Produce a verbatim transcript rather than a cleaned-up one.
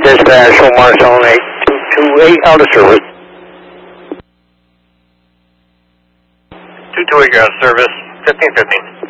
Dispatch, Omar Zone eight two two eight, out of service. two two eight, you're out of service, fifteen fifteen.